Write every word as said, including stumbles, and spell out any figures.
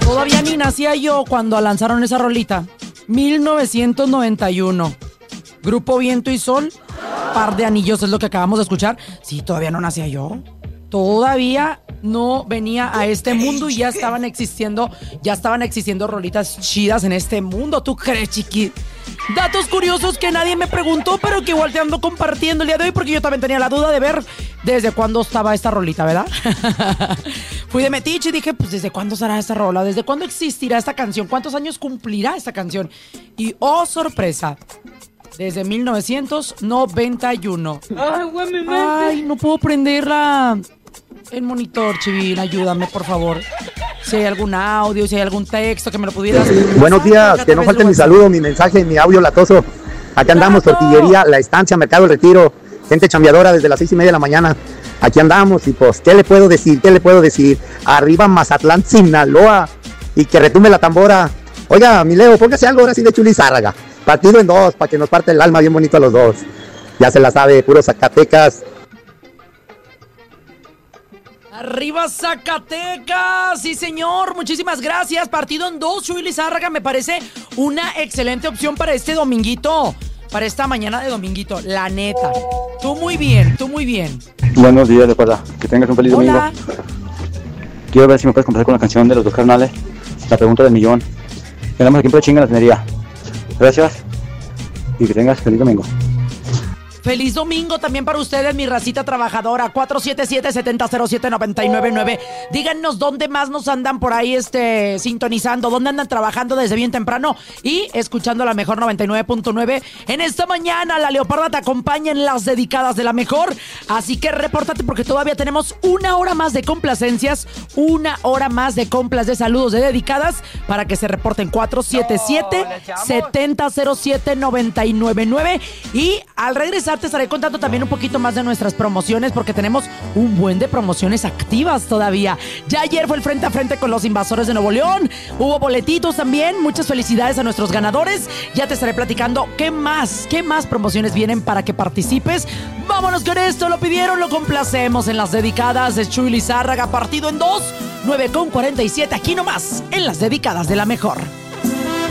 Todavía ni nacía yo cuando lanzaron esa rolita. mil novecientos noventa y uno. Grupo Viento y Sol, Par de Anillos es lo que acabamos de escuchar. Sí, todavía no nacía yo. Todavía no venía a este mundo y ya estaban existiendo, ya estaban existiendo rolitas chidas en este mundo. ¿Tú crees, chiqui? Datos curiosos que nadie me preguntó, pero que igual te ando compartiendo el día de hoy porque yo también tenía la duda de ver desde cuándo estaba esta rolita, ¿verdad? Fui de metiche y dije, pues ¿desde cuándo será esta rola? ¿Desde cuándo existirá esta canción? ¿Cuántos años cumplirá esta canción? Y oh, sorpresa, desde mil novecientos noventa y uno. Ay, güey, mi mente. Ay, no puedo prenderla. El monitor, Chivín, ayúdame, por favor. Si hay algún audio, si hay algún texto que me lo pudieras... Buenos días, que no falte mi saludo, mi mensaje, mi audio latoso. Acá andamos, Tortillería, La Estancia, Mercado del Retiro. Gente chambeadora desde las seis y media de la mañana. Aquí andamos y pues, ¿qué le puedo decir? ¿Qué le puedo decir? Arriba Mazatlán, Sinaloa. Y que retumbe la tambora. Oiga, mi Leo, póngase algo ahora sí de Chuli Zárraga. Partido en dos, para que nos parte el alma bien bonito a los dos. Ya se la sabe, puro Zacatecas. ¡Arriba Zacatecas! Sí, señor, muchísimas gracias. Partido en dos, Chuy Lizárraga, me parece una excelente opción para este dominguito. Para esta mañana de dominguito, la neta. Tú muy bien, tú muy bien. Buenos días, de verdad. Que tengas un feliz Hola. domingo. Quiero ver si me puedes comenzar con la canción de los dos carnales. La pregunta del millón. Tenemos aquí en Chinga en la tenería. Gracias. Y que tengas feliz domingo. Feliz domingo también para ustedes, mi racita trabajadora. cuatro siete siete, siete cero siete, nueve nueve nueve. Díganos dónde más nos andan por ahí este, sintonizando, dónde andan trabajando desde bien temprano y escuchando la mejor noventa y nueve punto nueve. En esta mañana la Leoparda te acompaña en las dedicadas de la mejor. Así que repórtate porque todavía tenemos una hora más de complacencias, una hora más de complas, de saludos, de dedicadas, para que se reporten cuatro siete siete, siete cero siete, nueve nueve nueve. Y al regresar te estaré contando también un poquito más de nuestras promociones porque tenemos un buen de promociones activas todavía. Ya ayer fue el frente a frente con los Invasores de Nuevo León. Hubo boletitos también. Muchas felicidades a nuestros ganadores. Ya te estaré platicando qué más, qué más promociones vienen para que participes. Vámonos con esto. Lo pidieron, lo complacemos en las dedicadas de Chuy Lizárraga. Partido en dos, nueve con cuarenta y siete. Aquí nomás, en las dedicadas de la mejor.